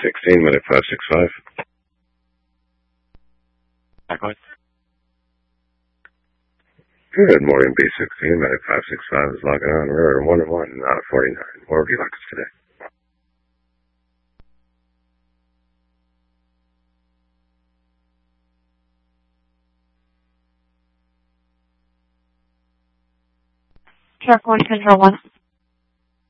B16, minute 565. Likewise. Good morning, B16, minute 565 is logging on. We're at 1-1, not a 49. Where would you like us today? Truck 1, Control 1.